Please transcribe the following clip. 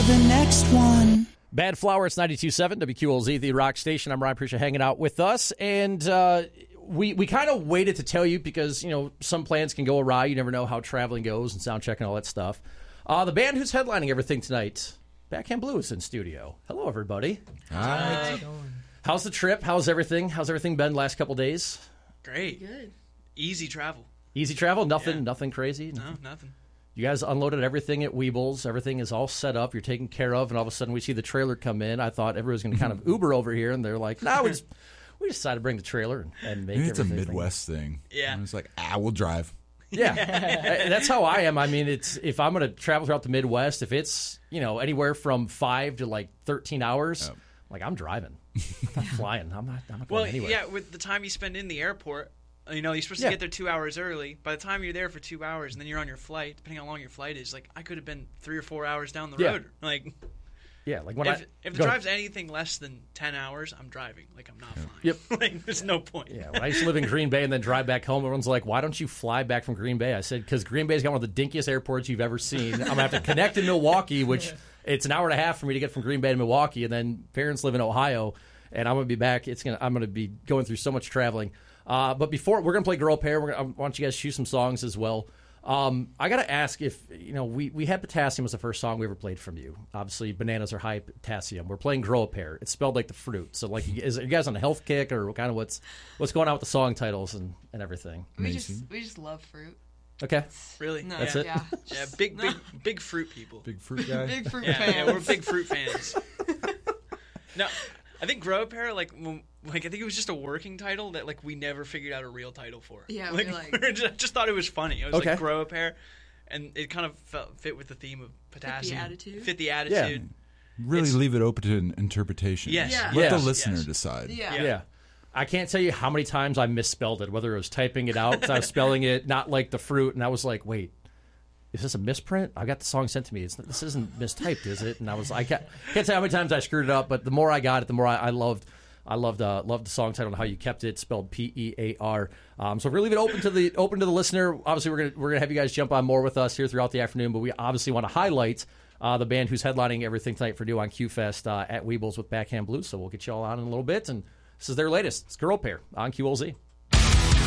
the next one. Bad Flower, it's 92.7 WQLZ, the rock station. I'm Ryan Prisha hanging out with us. And we kind of waited to tell you because, some plans can go awry. You never know how traveling goes and sound check and all that stuff. The band who's headlining everything tonight, Backhand Blue, is in studio. Hello, everybody. Hi. How's the trip? How's everything? How's everything been the last couple days? Great. Good. Easy travel. Easy travel? Nothing, Yeah. Nothing crazy? No, nothing. You guys unloaded everything at Weebles. Everything is all set up. You're taken care of. And all of a sudden we see the trailer come in. I thought everybody was going to kind of Uber over here. And they're like, no, we decided to bring the trailer and make Maybe it's a everything. Midwest thing. Yeah. And it's like, we'll drive. Yeah. That's how I am. I mean, if I'm going to travel throughout the Midwest, if it's, anywhere from 5 to like 13 hours, I'm driving. I'm not flying. I'm not going anywhere. Yeah, with the time you spend in the airport, you're supposed to get there 2 hours early. By the time you're there for 2 hours and then you're on your flight, depending on how long your flight is, I could have been 3 or 4 hours down the road. If the drive's anything less than 10 hours, I'm driving. I'm not flying. Yep. There's no point. Yeah, when I used to live in Green Bay and then drive back home, everyone's like, why don't you fly back from Green Bay? I said, because Green Bay's got one of the dinkiest airports you've ever seen. I'm going to have to connect in Milwaukee, which it's an hour and a half for me to get from Green Bay to Milwaukee, and then parents live in Ohio, and I'm going to be back. I'm going to be going through so much traveling. But before, we're going to play Girl Pair. I want you guys to choose some songs as well. I got to ask if, we had Potassium was the first song we ever played from you. Obviously, Bananas are high potassium. We're playing Grow a Pair. It's spelled like the fruit. So, are you guys on a health kick or kind of what's going on with the song titles and everything? We just love fruit. Okay. Really? No, That's it? Yeah. Yeah, big fruit people. Big fruit guy. Big fruit Yeah, fans. we're big fruit fans. No, I think Grow a Pair, I think it was just a working title that we never figured out a real title for. Yeah, we just thought it was funny. It was Okay. Grow a Pair, and it kind of fit with the theme of potassium. Fit the attitude. Yeah. Really leave it open to interpretation. Yes. Yeah. Let the Yes. listener Yes. decide. Yeah. I can't tell you how many times I misspelled it, whether it was typing it out because I was spelling it not like the fruit, and I was like, wait, is this a misprint? I got the song sent to me. This isn't mistyped, is it? And I was I can't tell you how many times I screwed it up, but the more I got it, the more I loved the song title and how you kept it spelled P-E-A-R. So we're leaving it open to the listener. Obviously, we're gonna have you guys jump on more with us here throughout the afternoon, but we obviously want to highlight the band who's headlining everything tonight for New on Q-Fest at Weebles with Backhand Blue. So we'll get you all on in a little bit, and this is their latest. It's Girl Pair on QLZ.